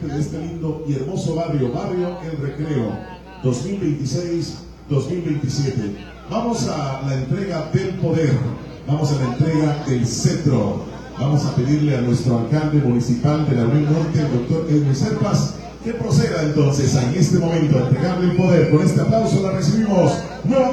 parte de este lindo y hermoso barrio, Barrio El Recreo, 2026-2027. Vamos a la entrega del poder, vamos a la entrega del cetro. Vamos a pedirle a nuestro alcalde municipal de la Unión Norte, el doctor Edwin Serpas, que proceda entonces en este momento a entregarle el poder. Con este aplauso la recibimos nuevamente.